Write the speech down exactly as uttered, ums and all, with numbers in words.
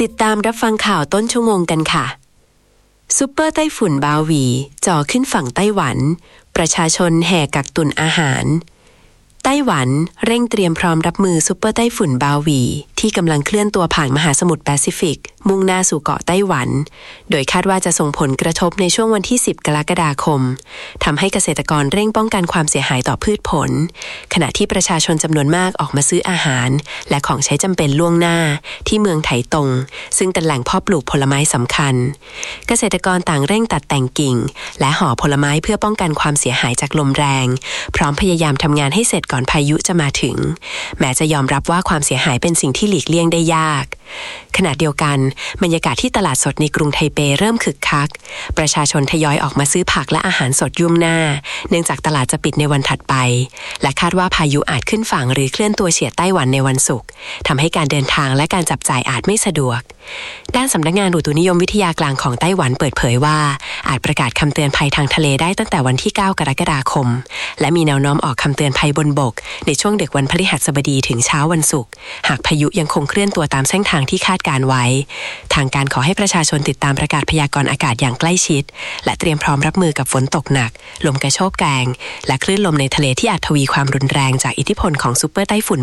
ติดตามรับฟังข่าวต้นชั่วโมงกันค่ะซุปเปอร์ไต้ฝุ่นบาหวีจ่อขึ้นฝั่งไต้หวันประชาชนแห่กักตุนอาหารไต้หวันเร่งเตรียมพร้อมรับมือซุปเปอร์ไต้ฝุ่นบาหวีที่กำลังเคลื่อนตัวผ่านมหาสมุทรแปซิฟิกมุ่งหน้าสู่เกาะไต้หวันโดยคาดว่าจะส่งผลกระทบในช่วงวันที่สิบกรกฎาคมทำให้เกษตรกรเร่งป้องกันความเสียหายต่อพืชผลขณะที่ประชาชนจำนวนมากออกมาซื้ออาหารและของใช้จำเป็นล่วงหน้าที่เมืองไถตงซึ่งเป็นแหล่งเพาะปลูกผลไม้สำคัญเกษตรกรต่างเร่งตัดแต่งกิ่งและห่อผลไม้เพื่อป้องกันความเสียหายจากลมแรงพร้อมพยายามทำงานให้เสร็จก่อนพายุจะมาถึงแม้จะยอมรับว่าความเสียหายเป็นสิ่งที่หลีกเลี่ยงได้ยากขณะเดียวกันบรรยากาศที่ตลาดสดในกรุงไทเปเริ่มคึกคักประชาชนทยอยออกมาซื้อผักและอาหารสดยุ่งหน้าเนื่องจากตลาดจะปิดในวันถัดไปและคาดว่าพายุอาจขึ้นฝั่งหรือเคลื่อนตัวเฉียดไต้หวันในวันศุกร์ทำให้การเดินทางและการจับจ่ายอาจไม่สะดวกด้านสำนักงานอุตุนิยมวิทยากลางของไต้หวันเปิดเผยว่าอาจประกาศคำเตือนภัยทางทะเลได้ตั้งแต่วันที่เก้ากรกฎาคมและมีแนวโน้มออกคำเตือนภัยบนบกในช่วงดึกวันพฤหัสบดีถึงเช้าวันศุกร์หากพายุยังคงเคลื่อนตัวตามเส้นทางที่คาดการไว้ทางการขอให้ประชาชนติดตามประกาศพยากรณ์อากาศอย่างใกล้ชิดและเตรียมพร้อมรับมือกับฝนตกหนักลมกระโชกแรงและคลื่นลมในทะเลที่อาจทวีความรุนแรงจากอิทธิพลของซุปเปอร์ไต้ฝุ่น